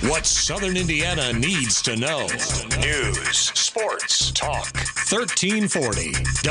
What Southern Indiana needs to know. News, sports, talk. 1340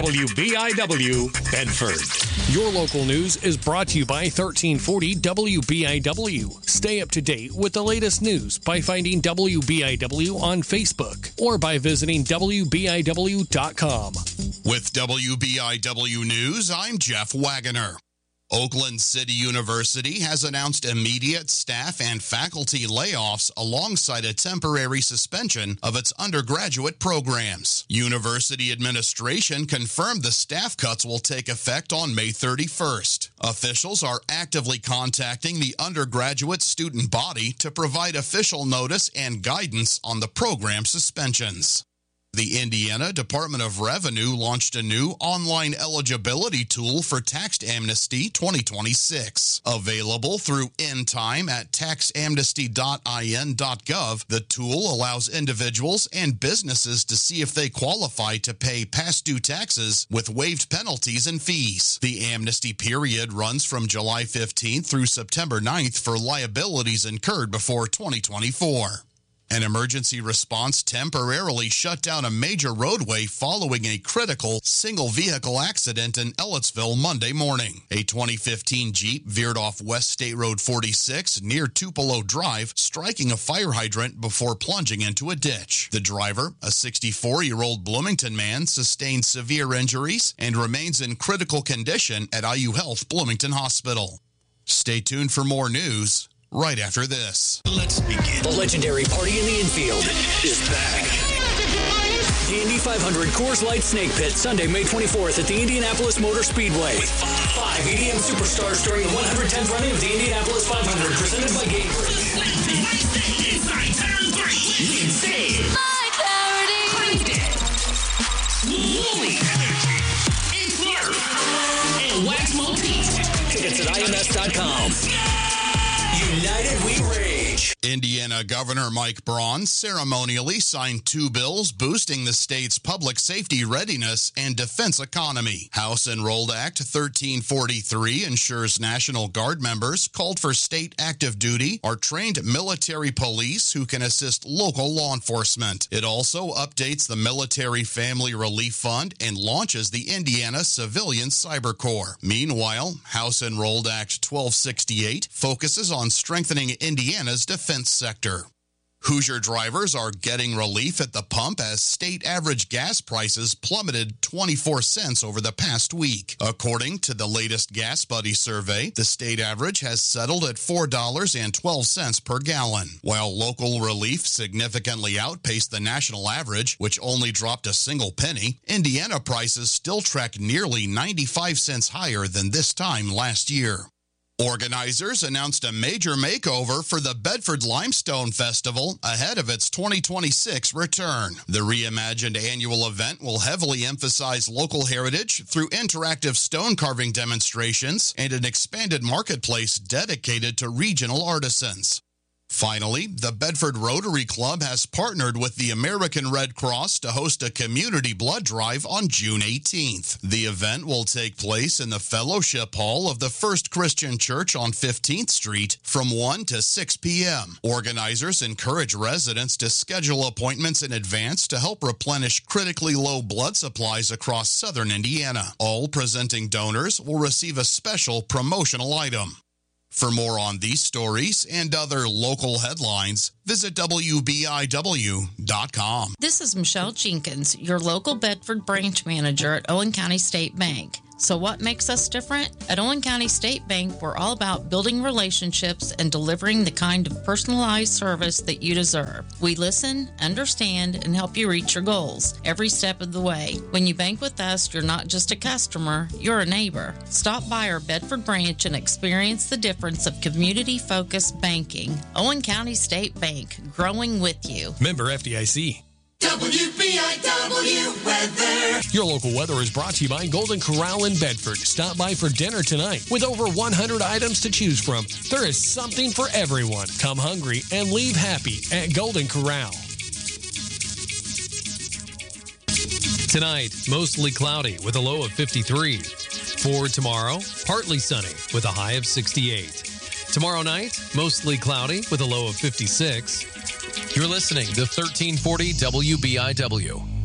WBIW Bedford. Your local news is brought to you by 1340 WBIW. Stay up to date with the latest news by finding WBIW on Facebook or by visiting WBIW.com. With WBIW News, I'm Jeff Wagoner. Oakland City University has announced immediate staff and faculty layoffs alongside a temporary suspension of its undergraduate programs. University administration confirmed the staff cuts will take effect on May 31st. Officials are actively contacting the undergraduate student body to provide official notice and guidance on the program suspensions. The Indiana Department of Revenue launched a new online eligibility tool for Tax Amnesty 2026. Available through InTime at taxamnesty.in.gov, the tool allows individuals and businesses to see if they qualify to pay past due taxes with waived penalties and fees. The amnesty period runs from July 15th through September 9th for liabilities incurred before 2024. An emergency response temporarily shut down a major roadway following a critical single-vehicle accident in Ellettsville Monday morning. A 2015 Jeep veered off West State Road 46 near Tupelo Drive, striking a fire hydrant before plunging into a ditch. The driver, a 64-year-old Bloomington man, sustained severe injuries and remains in critical condition at IU Health Bloomington Hospital. Stay tuned for more news right after this. Let's begin. The legendary Party in the Infield is back. The Indy 500 Coors Light Snake Pit, Sunday, May 24th at the Indianapolis Motor Speedway. Five EDM superstars during the 110th running of the Indianapolis 500, presented by Gatorade. Inside turn 3. Insane. My clarity. Wooly. Influrry. And Wax Motif. Tickets at IMS.com. United we rage. Indiana Governor Mike Braun ceremonially signed two bills boosting the state's public safety readiness and defense economy. House Enrolled Act 1343 ensures National Guard members called for state active duty are trained military police who can assist local law enforcement. It also updates the Military Family Relief Fund and launches the Indiana Civilian Cyber Corps. Meanwhile, House Enrolled Act 1268 focuses on strengthening Indiana's defense sector. Hoosier drivers are getting relief at the pump as state average gas prices plummeted 24 cents over the past week. According to the latest Gas Buddy survey, the state average has settled at $4.12 per gallon. While local relief significantly outpaced the national average, which only dropped a single penny, Indiana prices still track nearly 95 cents higher than this time last year. Organizers announced a major makeover for the Bedford Limestone Festival ahead of its 2026 return. The reimagined annual event will heavily emphasize local heritage through interactive stone carving demonstrations and an expanded marketplace dedicated to regional artisans. Finally, the Bedford Rotary Club has partnered with the American Red Cross to host a community blood drive on June 18th. The event will take place in the Fellowship Hall of the First Christian Church on 15th Street from 1 to 6 p.m. Organizers encourage residents to schedule appointments in advance to help replenish critically low blood supplies across southern Indiana. All presenting donors will receive a special promotional item. For more on these stories and other local headlines, visit WBIW.com. This is Michelle Jenkins, your local Bedford branch manager at Owen County State Bank. So what makes us different? At Owen County State Bank, we're all about building relationships and delivering the kind of personalized service that you deserve. We listen, understand, and help you reach your goals every step of the way. When you bank with us, you're not just a customer, you're a neighbor. Stop by our Bedford branch and experience the difference of community-focused banking. Owen County State Bank, growing with you. Member FDIC. WBIW weather. Your local weather is brought to you by Golden Corral in Bedford. Stop by for dinner tonight. With over 100 items to choose from, there is something for everyone. Come hungry and leave happy at Golden Corral. Tonight, mostly cloudy with a low of 53. For tomorrow, partly sunny with a high of 68. Tomorrow night, mostly cloudy with a low of 56. You're listening to 1340 WBIW.